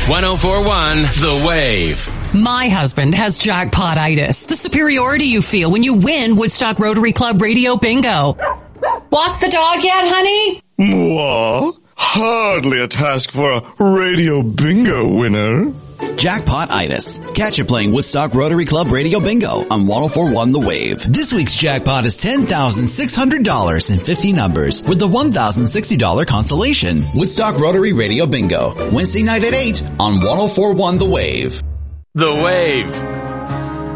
1041 The Wave. My husband has jackpot-itis, the superiority you feel when you win Woodstock Rotary Club Radio Bingo. Walk the dog yet, honey? Moi? Hardly a task for a Radio Bingo winner. Jackpot-itis. Catch it playing Woodstock Rotary Club Radio Bingo on 1041 The Wave. This week's jackpot is $10,600 in 50 numbers with the $1,060 consolation. Woodstock Rotary Radio Bingo. Wednesday night at 8 on 1041 The Wave. The Wave.